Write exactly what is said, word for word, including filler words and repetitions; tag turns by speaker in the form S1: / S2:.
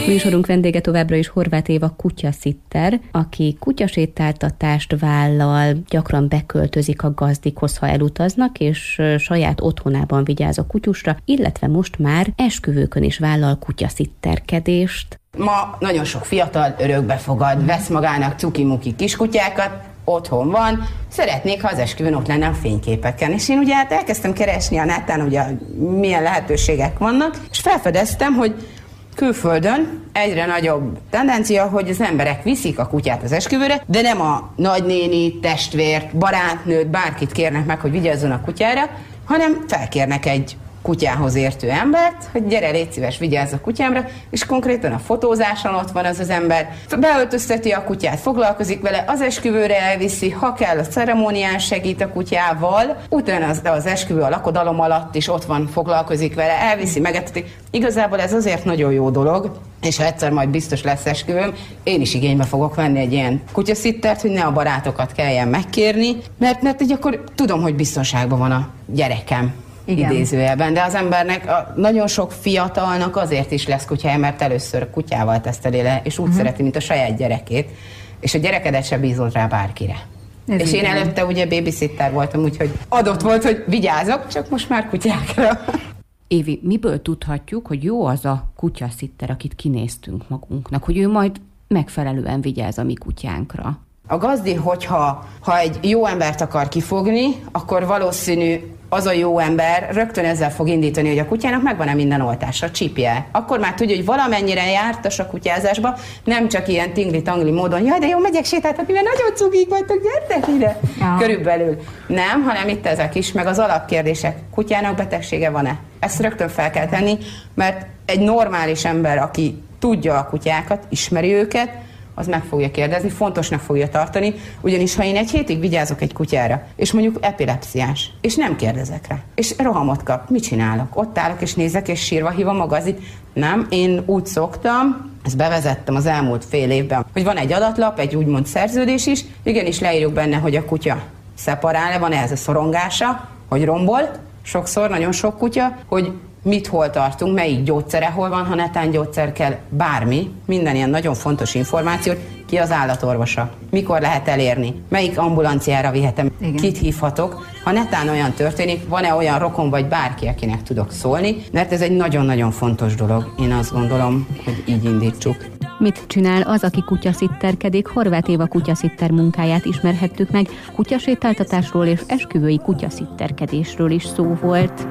S1: Műsorunk vendége továbbra is Horváth Éva kutyaszitter, aki kutyasétáltatást vállal, gyakran beköltözik a gazdikhoz, ha elutaznak, és saját otthonában vigyáz a kutyusra, illetve most már esküvőkön is vállal kutyaszitterkedést.
S2: Ma nagyon sok fiatal örökbe fogad, vesz magának cuki-muki kiskutyákat, otthon van, szeretnék, ha az esküvőn ott lenne a fényképeken. És én ugye hát elkezdtem keresni a neten, ugye milyen lehetőségek vannak, és felfedeztem, hogy külföldön egyre nagyobb tendencia, hogy az emberek viszik a kutyát az esküvőre, de nem a nagynéni, testvért, barátnőt, bárkit kérnek meg, hogy vigyázzon a kutyára, hanem felkérnek egy kutyához értő embert, hogy gyere, légy szíves, vigyázz a kutyámra, és konkrétan a fotózáson ott van az az ember, beöltözteti a kutyát, foglalkozik vele, az esküvőre elviszi, ha kell, a ceremónián segít a kutyával, utána az, az esküvő a lakodalom alatt is ott van, foglalkozik vele, elviszi, megeteti. Igazából ez azért nagyon jó dolog, és ha egyszer majd biztos lesz esküvőm, én is igénybe fogok venni egy ilyen kutyaszittert, hogy ne a barátokat kelljen megkérni, mert, mert így akkor tudom, hogy biztonságban van a gyerekem. Igen. Idézőjelben, de az embernek, a, nagyon sok fiatalnak azért is lesz kutyája, mert először kutyával teszteli le, és úgy uh-huh. szereti, mint a saját gyerekét, és a gyerekedet se bízod rá bárkire. Ez és én előtte ugye babysitter voltam, úgyhogy adott volt, hogy vigyázok, csak most már kutyákra.
S1: Évi, miből tudhatjuk, hogy jó az a kutyaszitter, akit kinéztünk magunknak, hogy ő majd megfelelően vigyáz a mi kutyánkra?
S2: A gazdi, hogyha ha egy jó embert akar kifogni, akkor valószínű az a jó ember rögtön ezzel fog indítani, hogy a kutyának megvan-e minden oltása, csípje. Akkor már tudja, hogy valamennyire jártas a kutyázásba, nem csak ilyen tingli-tangli módon, jaj, de jó, megyek sétáltatni, mert nagyon cukik vagytok, gyertek ide! Ja. Körülbelül. Nem, hanem itt ezek is, meg az alapkérdések. Kutyának betegsége van-e? Ezt rögtön fel kell tenni, mert egy normális ember, aki tudja a kutyákat, ismeri őket, az meg fogja kérdezni, fontosnak fogja tartani, ugyanis ha én egy hétig vigyázok egy kutyára, és mondjuk epilepsziás, és nem kérdezek rá, és rohamot kap, mit csinálok? Ott állok és nézek, és sírva hívom a gazdit. Nem, én úgy szoktam, ezt bevezettem az elmúlt fél évben, hogy van egy adatlap, egy úgymond szerződés is, igenis leírjuk benne, hogy a kutya szeparál, van ez a szorongása, hogy rombol, sokszor, nagyon sok kutya, hogy mit hol tartunk, melyik gyógyszere hol van, ha netán gyógyszer kell, bármi, minden ilyen nagyon fontos információt, ki az állatorvosa, mikor lehet elérni, melyik ambulanciára vihetem, igen. Kit hívhatok, ha netán olyan történik, van-e olyan rokon vagy bárki, akinek tudok szólni, mert ez egy nagyon-nagyon fontos dolog, én azt gondolom, hogy így indítsuk.
S1: Mit csinál az, aki kutyaszitterkedik? Horváth Éva kutyaszitter munkáját ismerhettük meg, kutyasétáltatásról és esküvői kutyaszitterkedésről is szó volt.